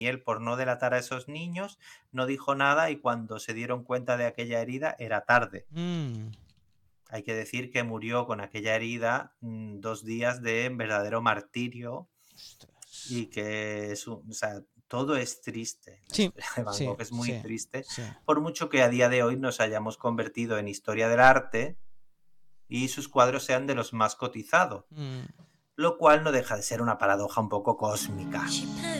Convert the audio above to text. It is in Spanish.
él, por no delatar a esos niños, no dijo nada y cuando se dieron cuenta de aquella herida era tarde. Mm. Hay que decir que murió con aquella herida 2 días de verdadero martirio Ostras. y que es un o sea, todo es triste. La Sí, historia de Van sí, Gogh es muy sí, triste, sí. por mucho que a día de hoy nos hayamos convertido en historia del arte y sus cuadros sean de los más cotizados, Mm. lo cual no deja de ser una paradoja un poco cósmica.